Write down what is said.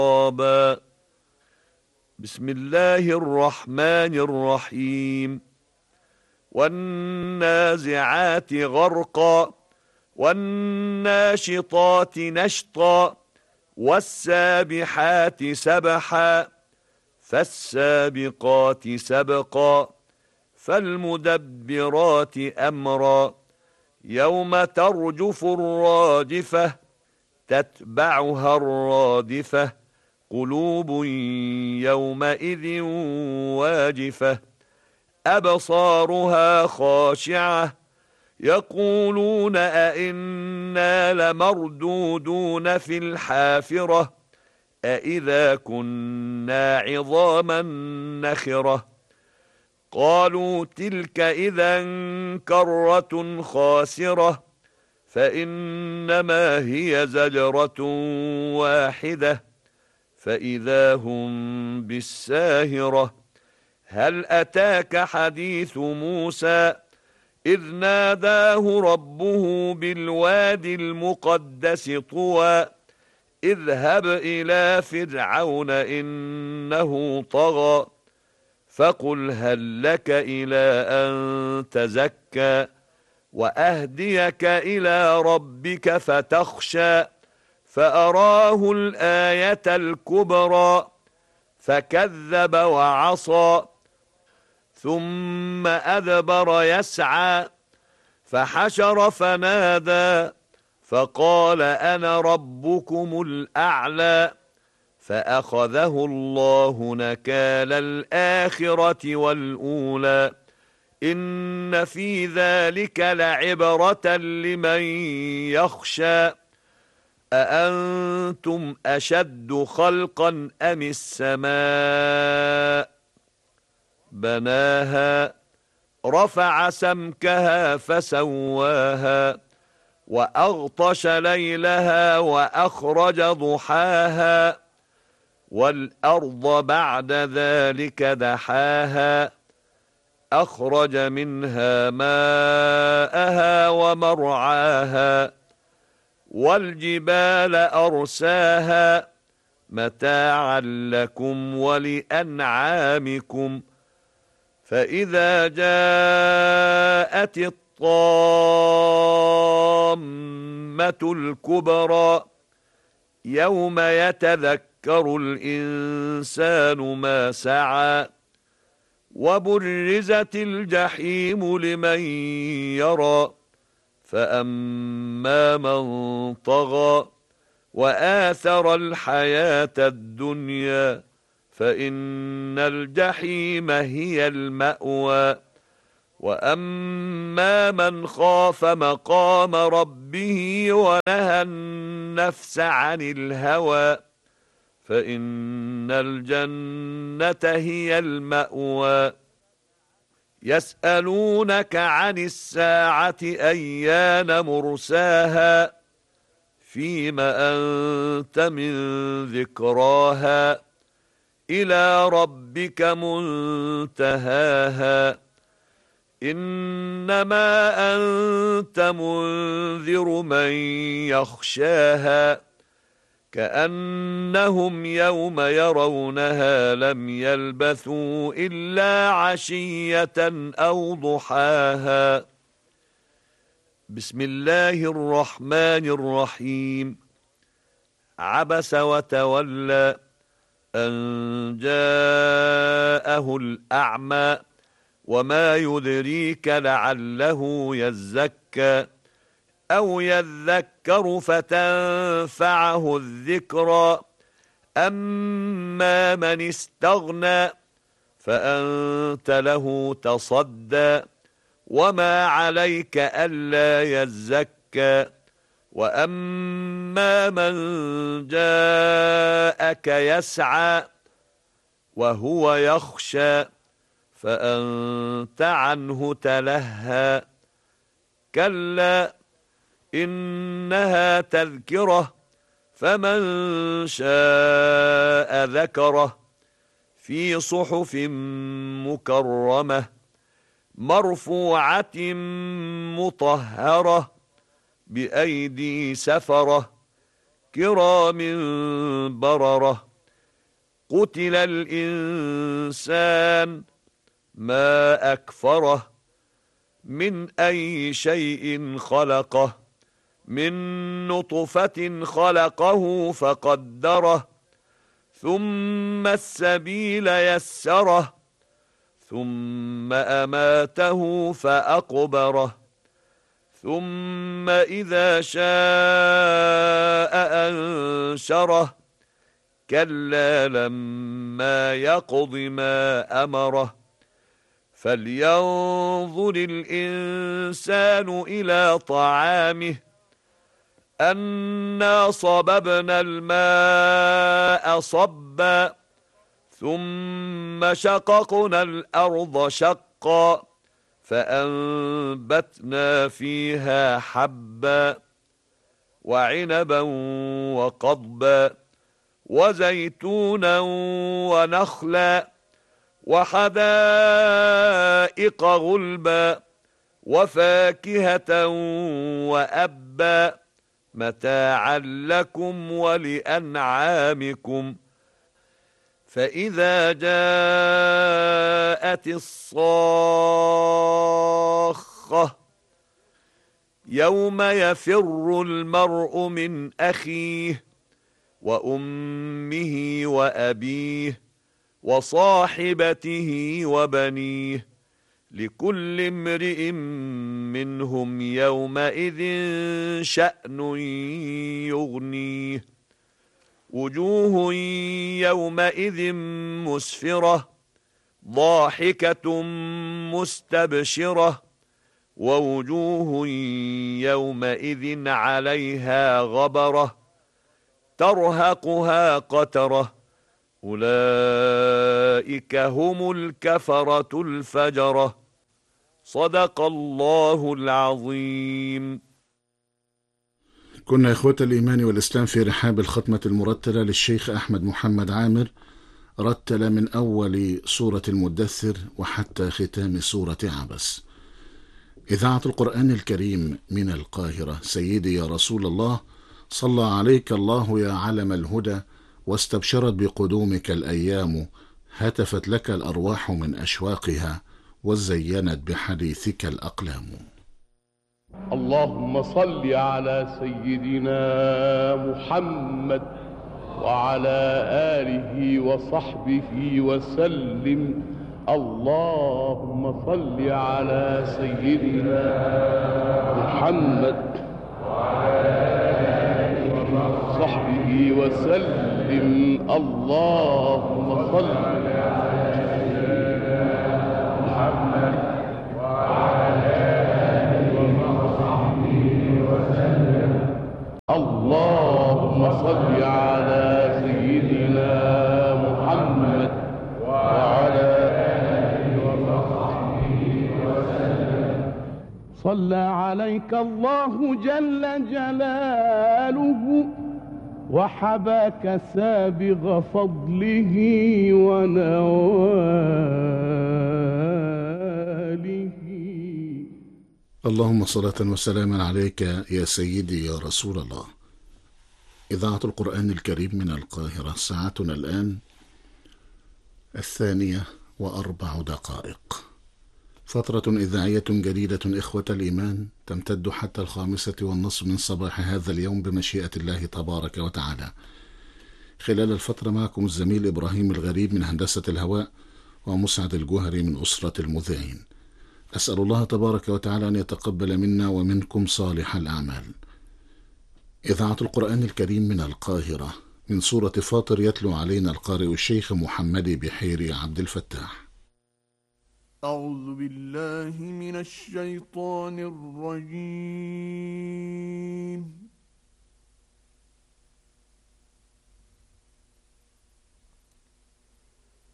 بسم الله الرحمن الرحيم. والنازعات غرقا والناشطات نشطا والسابحات سبحا فالسابقات سبقا فالمدبرات أمرا يوم ترجف الراجفة تتبعها الرادفة قلوب يومئذ واجفة أبصارها خاشعة يقولون أئنا لمردودون في الحافرة أئذا كنا عظاما نخرة قالوا تلك إذا كرة خاسرة فإنما هي زجرة واحدة فإذا هم بالساهرة هل أتاك حديث موسى إذ ناداه ربه بالوادي المقدس طوى اذهب إلى فرعون إنه طغى فقل هل لك إلى أن تزكى وأهديك إلى ربك فتخشى فأراه الآية الكبرى فكذب وعصى ثم أدبر يسعى فحشر فنادى فقال أنا ربكم الأعلى فأخذه الله نكال الآخرة والأولى إن في ذلك لعبرة لمن يخشى أأنتم أشد خلقا أم السماء بناها رفع سمكها فسواها وأغطش ليلها وأخرج ضحاها والأرض بعد ذلك دحاها أخرج منها ماءها ومرعاها والجبال أرساها متاعا لكم ولأنعامكم فإذا جاءت الطامة الكبرى يوم يتذكر الإنسان ما سعى وبرزت الجحيم لمن يرى فأما من طغى وآثر الحياة الدنيا فإن الجحيم هي المأوى وأما من خاف مقام ربه ونهى النفس عن الهوى فإن الجنة هي المأوى يسألونك عن الساعة أيان مرساها فيم أنت من ذكراها إلى ربك منتهاها إنما أنت منذر من يخشاها كأنهم يوم يرونها لم يلبثوا إلا عشية أو ضحاها بسم الله الرحمن الرحيم عبس وتولى أن جاءه الأعمى وما يدريك لعله يزكى أو يذكر فتنفعه الذكرى أما من استغنى فأنت له تصدى وما عليك ألا يزكى وأما من جاءك يسعى وهو يخشى فأنت عنه تلهى كلا إنها تذكرة فمن شاء ذكره في صحف مكرمة مرفوعة مطهرة بأيدي سفرة كرام بررة قتل الإنسان ما أكفره من أي شيء خلقه من نطفة خلقه فقدره ثم السبيل يسره ثم أماته فأقبره ثم إذا شاء أنشره كلا لما يقض ما أمره فلينظر الإنسان إلى طعامه أنا صببنا الماء صبا ثم شققنا الأرض شقا فأنبتنا فيها حبا وعنبا وقضبا وزيتونا ونخلا وحدائق غلبا وفاكهة وأبا متاعا لكم ولأنعامكم فإذا جاءت الصاخة يوم يفر المرء من أخيه وأمه وأبيه وصاحبته وبنيه لكل امرئ منهم يومئذ شأن يغنيه وجوه يومئذ مسفرة ضاحكة مستبشرة ووجوه يومئذ عليها غبرة ترهقها قترة أولئك هم الكفرة الفجرة صدق الله العظيم. كنا إخوة الإيمان والإسلام في رحاب الختمة المرتلة للشيخ أحمد محمد عامر، رتل من أول سورة المدثر وحتى ختام سورة عبس. إذاعة القرآن الكريم من القاهرة. سيدي يا رسول الله، صلى عليك الله يا علم الهدى، واستبشرت بقدومك الأيام، هتفت لك الأرواح من أشواقها، وزينت بحديثك الأقلام. اللهم صل على سيدنا محمد وعلى آله وصحبه وسلم. اللهم صل على سيدنا محمد وعلى آله وصحبه وسلم. اللهم صل على سيدنا محمد وعلى آله وصحبه وسلم. اللهم صل على سيدنا محمد وعلى آله وصحبه وسلم. صلى عليك الله جل جلاله وحباك سابغ فضله ونواله. اللهم صلاة وسلاما عليك يا سيدي يا رسول الله. إذاعة القرآن الكريم من القاهرة. ساعتنا الآن 2:04. فترة إذاعية جديدة إخوة الإيمان تمتد حتى 5:30 من صباح هذا اليوم بمشيئة الله تبارك وتعالى. خلال الفترة معكم الزميل إبراهيم الغريب من هندسة الهواء، ومسعد الجوهري من أسرة المذيعين. أسأل الله تبارك وتعالى أن يتقبل منا ومنكم صالح الأعمال. إذاعة القرآن الكريم من القاهرة. من سورة فاطر يتلو علينا القارئ الشيخ محمد بحيري عبد الفتاح. أعوذ بالله من الشيطان الرجيم.